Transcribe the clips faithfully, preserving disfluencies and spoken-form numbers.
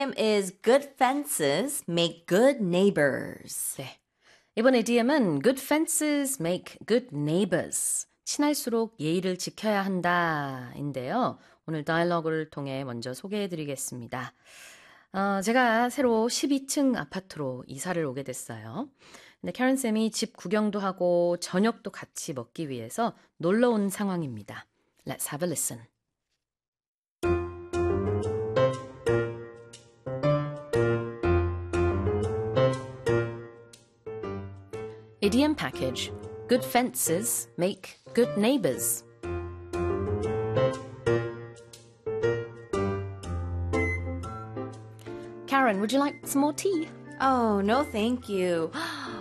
is good fences make good neighbors. 네. 이번 이디엄은 good fences make good neighbors. 친할수록 예의를 지켜야 한다인데요. 오늘 다이얼로그를 통해 먼저 소개해드리겠습니다. 어, 제가 새로 십이 층 아파트로 이사를 오게 됐어요. 근데 캐런 쌤이 집 구경도 하고 저녁도 같이 먹기 위해서 놀러 온 상황입니다. Let's have a listen. Idiom package. Good fences make good neighbors. Karen, would you like some more tea? Oh, no, thank you.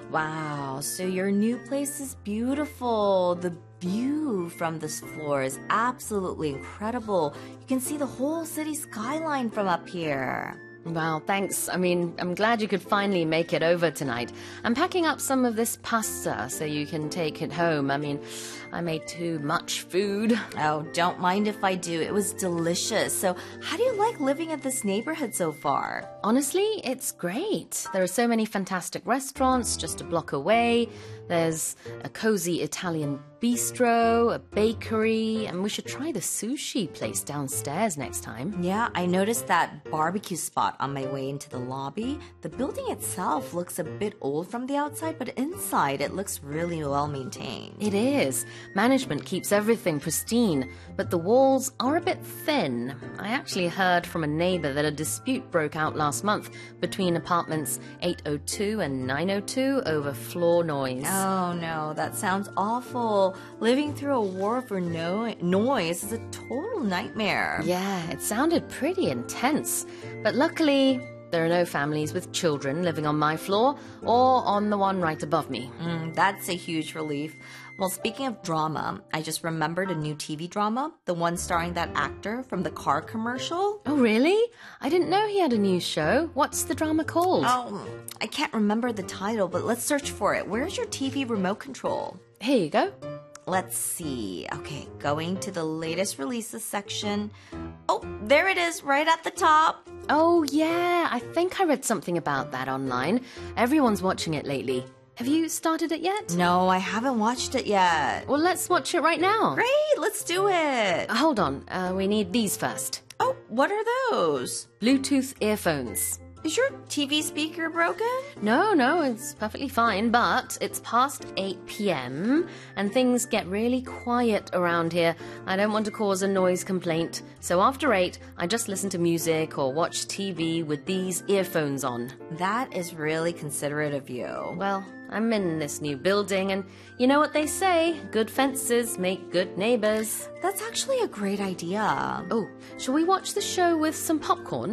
Wow, so your new place is beautiful. The view from this floor is absolutely incredible. You can see the whole city skyline from up here. Wow, thanks. I mean, I'm glad you could finally make it over tonight. I'm packing up some of this pasta so you can take it home. I mean, I made too much food. Oh, don't mind if I do. It was delicious. So how do you like living in this neighborhood so far? Honestly, it's great. There are so many fantastic restaurants just a block away. There's a cozy Italian bistro, a bakery, and we should try the sushi place downstairs next time. Yeah, I noticed that barbecue spot on my way into the lobby. The building itself looks a bit old from the outside, but inside it looks really well maintained. It is. Management keeps everything pristine, but the walls are a bit thin. I actually heard from a neighbor that a dispute broke out last month between apartments eight oh two and nine oh two over floor noise. Oh no, that sounds awful. Living through a war for no- noise is a total nightmare. Yeah, it sounded pretty intense. But luckily, there are no families with children living on my floor or on the one right above me. Mm, that's a huge relief. Well, speaking of drama, I just remembered a new T V drama, the one starring that actor from the car commercial. Oh, really? I didn't know he had a new show. What's the drama called? Oh, I can't remember the title, but let's search for it. Where's your T V remote control? Here you go. Let's see. Okay, going to the latest releases section. Oh, there it is, right at the top. Oh, yeah. I think I read something about that online. Everyone's watching it lately. Have you started it yet? No, I haven't watched it yet. Well, let's watch it right now. Great, let's do it. Hold on. Uh, we need these first. Oh, what are those? Bluetooth earphones. Is your T V speaker broken? No, no, it's perfectly fine, but it's past eight p.m. and things get really quiet around here. I don't want to cause a noise complaint. So after eight, I just listen to music or watch T V with these earphones on. That is really considerate of you. Well, I'm in this new building, and you know what they say, good fences make good neighbors. That's actually a great idea. Oh, shall we watch the show with some popcorn?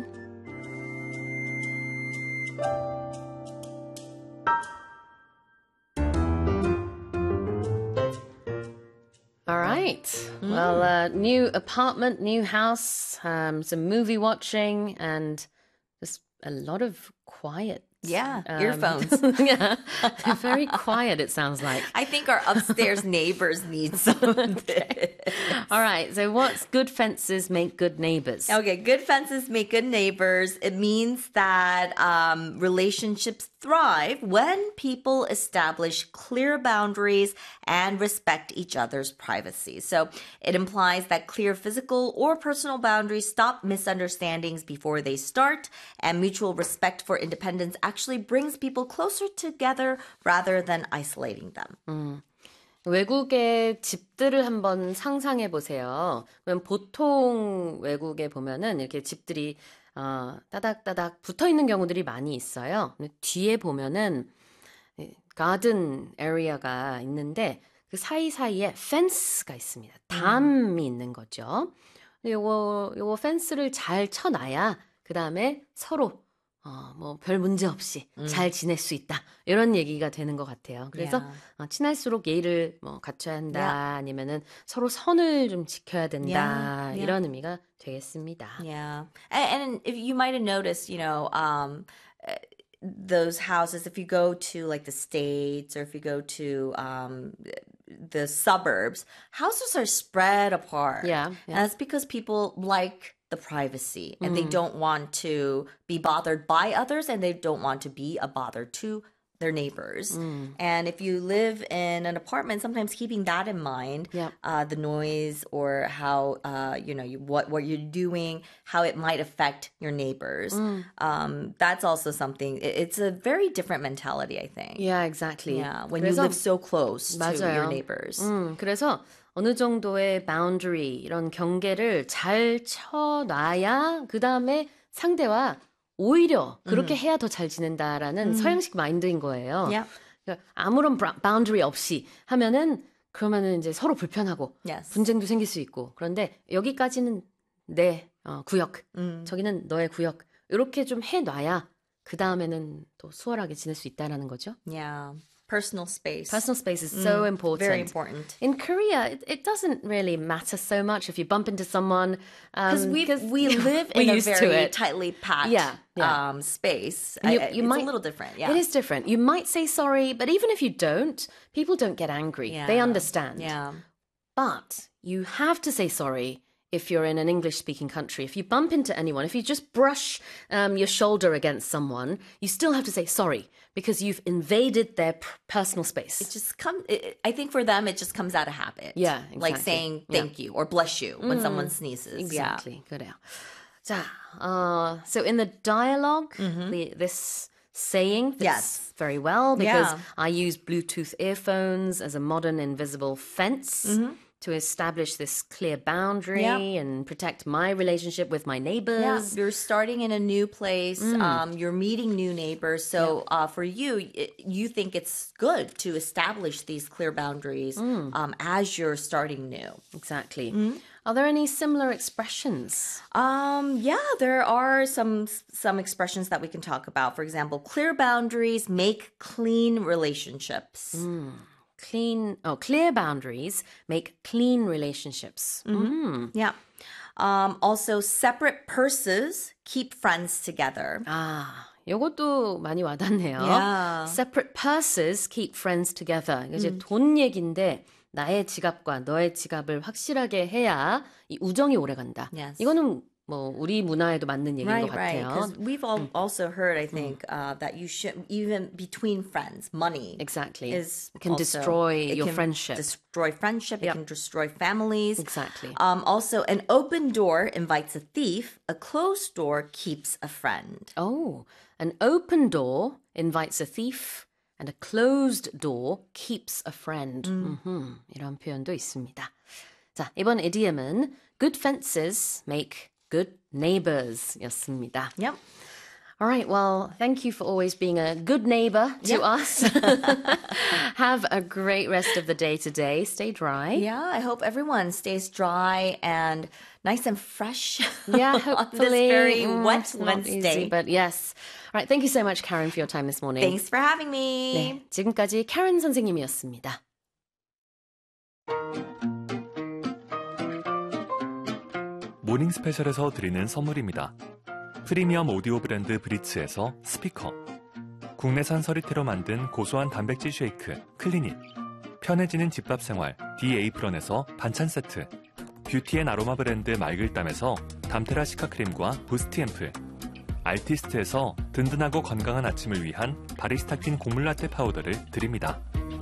All right. Mm. Well, uh, new apartment, new house, um, some movie watching, and just a lot of quiet. Yeah, um, earphones. Yeah, they're very quiet, it sounds like. I think our upstairs neighbors need some of this. All right, so what's good fences make good neighbors? Okay, good fences make good neighbors. It means that um, relationships thrive when people establish clear boundaries and respect each other's privacy. So it implies that clear physical or personal boundaries stop misunderstandings before they start, and mutual respect for independence actually brings people closer together rather than isolating them. 음. 외국의 집들을 한번 상상해 보세요. 그러면 보통 외국에 보면은 이렇게 집들이 어, 따닥따닥 붙어 있는 경우들이 많이 있어요. 근데 뒤에 보면은 가든 에리어가 있는데 그 사이사이에 펜스가 있습니다. 담이 있는 거죠. 요거 요거 펜스를 잘 쳐놔야 그 다음에 서로 어, 뭐 별 문제 없이 음. 잘 지낼 수 있다. 이런 얘기가 되는 것 같아요. 그래서 Yeah. 어, 친할수록 예의를 뭐 갖춰야 한다. Yeah. 아니면은 서로 선을 좀 지켜야 된다. Yeah. Yeah. 이런 의미가 되겠습니다. Yeah. And, and if you might have noticed, you know, um, those houses, if you go to like the States or if you go to um, the suburbs, houses are spread apart. Yeah, yeah. And that's because people like the privacy and they don't want to be bothered by others and they don't want to be a bother to their neighbors. Mm. And if you live in an apartment, sometimes keeping that in mind, Yep. uh, the noise or how, uh, you know, you, what, what you're doing, how it might affect your neighbors. Mm. Um, that's also something, it- it's a very different mentality, I think. Yeah, exactly. Yeah, when you 그래서- live so close to 맞아요. your neighbors. 음, 그래서 어느 정도의 boundary, 이런 경계를 잘 쳐놔야 그 다음에 상대와 오히려 그렇게 해야 더 잘 지낸다라는 서양식 마인드인 거예요. Yeah. 그러니까 아무런 바- boundary 없이 하면은 그러면은 이제 서로 불편하고 Yes. 분쟁도 생길 수 있고 그런데 여기까지는 내 어, 구역, 음. 저기는 너의 구역 이렇게 좀 해놔야 그 다음에는 또 수월하게 지낼 수 있다라는 거죠. Yeah. Personal space. Personal space is so important. Very important. In Korea, it, it doesn't really matter so much if you bump into someone. Because um, we 'cause we live we're in a used to very it. tightly packed Yeah, yeah. Um, space. And you- I- I- you it's might- a little different. Yeah. It is different. You might say sorry, but even if you don't, people don't get angry. They Yeah. understand. Yeah. But you have to say sorry if you're in an English-speaking country. If you bump into anyone, if you just brush um, your shoulder against someone, you still have to say sorry because you've invaded their p- personal space. It just come. It, I think for them, it just comes out of habit. Yeah, Like exactly. saying thank you or bless you when someone sneezes. Exactly. 그래요. 자, uh, so in the dialogue, the, this saying fits Yes. very well because Yeah. I use Bluetooth earphones as a modern invisible fence to establish this clear boundary Yeah. and protect my relationship with my Yeah, neighbors. you're starting in a new place. Um, you're meeting new neighbors. So uh, for you, y- you think it's good to establish these clear boundaries um, as you're starting new. Exactly. Are there any similar expressions? Um, yeah, there are some some expressions that we can talk about. For example, clear boundaries make clean relationships. Clean, oh, clear boundaries make clean relationships. Mm. Yeah. Um, also, separate purses keep friends together. 아, 요것도 많이 와닿네요. Yeah. Separate purses keep friends together. 이거 이제 돈 얘기인데 나의 지갑과 너의 지갑을 확실하게 해야 이 우정이 오래간다. Yes. 이거는 뭐 우리 문화에도 맞는 얘기인 Right, 것 right. 같아요. Because we've all also heard, I think, uh, that you should even between friends, money Exactly. is It can also- destroy it your can friendship. Destroy friendship. Yep. It can destroy families. Exactly. Um, also, an open door invites a thief. A closed door keeps a friend. Oh, an open door invites a thief and a closed door keeps a friend. 음흠, 이런 표현도 있습니다. 자, 이번 idiom은 good fences make good neighbors 였습니다. Yep. All right, well, thank you for always being a good neighbor to Yep. us. Have a great rest of the day today. Stay dry. Yeah, I hope everyone stays dry and nice and fresh. Yeah, on hopefully. this very Mm, wet it's not Wednesday. easy, but yes. All right, thank you so much, Karen, for your time this morning. Thanks for having me. 네, 지금까지 Karen 선생님이었습니다. 모닝 스페셜에서 드리는 선물입니다. 프리미엄 오디오 브랜드 브리츠에서 스피커, 국내산 서리태로 만든 고소한 단백질 쉐이크 클리닛, 편해지는 집밥 생활 디에이프런에서 반찬 세트, 뷰티앤 아로마 브랜드 말글담에서 담테라 시카 크림과 부스트 앰플, 알티스트에서 든든하고 건강한 아침을 위한 바리스타 퀸 곡물 라떼 파우더를 드립니다.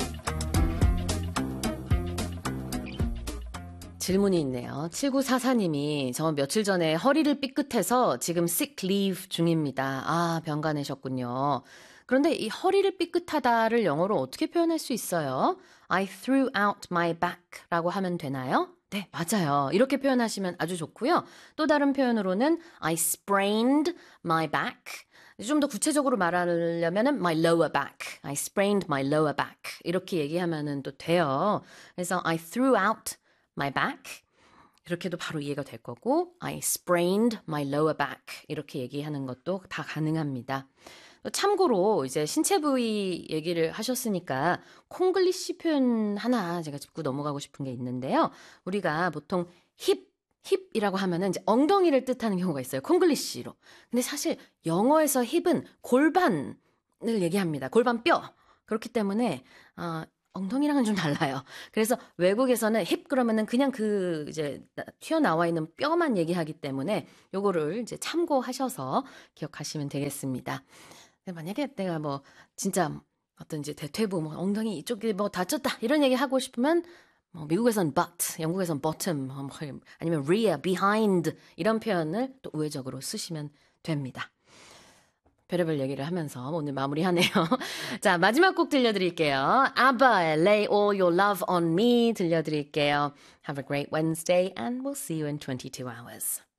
질문이 있네요. 칠구사사님이 저 며칠 전에 허리를 삐끗해서 지금 sick leave 중입니다. 아, 병가 내셨군요. 그런데 이 허리를 삐끗하다를 영어로 어떻게 표현할 수 있어요? I threw out my back 라고 하면 되나요? 네, 맞아요. 이렇게 표현하시면 아주 좋고요. 또 다른 표현으로는 I sprained my back. 좀 더 구체적으로 말하려면 my lower back. I sprained my lower back. 이렇게 얘기하면 또 돼요. 그래서 I threw out my back. 이렇게도 바로 이해가 될 거고 I sprained my lower back. 이렇게 얘기하는 것도 다 가능합니다. 참고로 이제 신체 부위 얘기를 하셨으니까 콩글리시 표현 하나 제가 짚고 넘어가고 싶은 게 있는데요. 우리가 보통 힙, 힙이라고 하면은 이제 엉덩이를 뜻하는 경우가 있어요. 콩글리시로. 근데 사실 영어에서 힙은 골반을 얘기합니다. 골반뼈. 그렇기 때문에 어, 엉덩이랑은 좀 달라요. 그래서 외국에서는 힙 그러면은 그냥 그 이제 튀어나와 있는 뼈만 얘기하기 때문에 요거를 이제 참고하셔서 기억하시면 되겠습니다. 만약에 내가 뭐 진짜 어떤 이제 대퇴부 뭐 엉덩이 이쪽에 뭐 다쳤다 이런 얘기 하고 싶으면 뭐 미국에선 butt, 영국에선 bottom, 아니면 rear, behind 이런 표현을 또 우회적으로 쓰시면 됩니다. 별의별 얘기를 하면서 오늘 마무리하네요. 자, 마지막 곡 들려드릴게요. ABBA의 Lay All Your Love on Me 들려드릴게요. Have a great Wednesday and we'll see you in twenty-two hours.